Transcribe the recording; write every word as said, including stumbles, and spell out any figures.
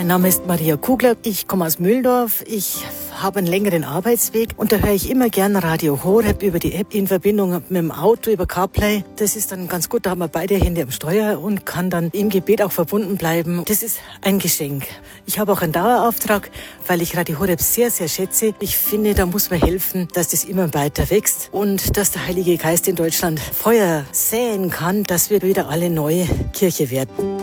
Mein Name ist Maria Kugler. Ich komme aus Mühldorf. Ich habe einen längeren Arbeitsweg und da höre ich immer gern Radio Horeb über die App in Verbindung mit dem Auto über CarPlay. Das ist dann ganz gut, da haben wir beide Hände am Steuer und kann dann im Gebet auch verbunden bleiben. Das ist ein Geschenk. Ich habe auch einen Dauerauftrag, weil ich Radio Horeb sehr, sehr schätze. Ich finde, da muss man helfen, dass das immer weiter wächst und dass der Heilige Geist in Deutschland Feuer säen kann, dass wir wieder alle neue Kirche werden.